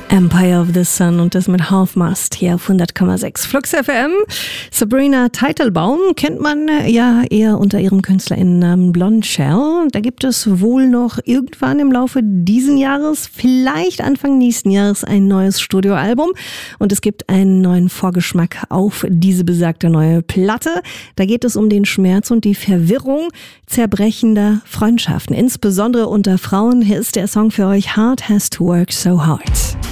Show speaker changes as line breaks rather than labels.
Empire of the Sun und das mit Half-Mast hier auf 100,6 Flux FM. Sabrina Teitelbaum kennt man ja eher unter ihrem KünstlerInnennamen Blonde Shell. Da gibt es wohl noch irgendwann im Laufe diesen Jahres, vielleicht Anfang nächsten Jahres, ein neues Studioalbum. Und es gibt einen neuen Vorgeschmack auf diese besagte neue Platte. Da geht es um den Schmerz und die Verwirrung zerbrechender Freundschaften, insbesondere unter Frauen. Hier ist der Song für euch, Heart Has to Work So Hard.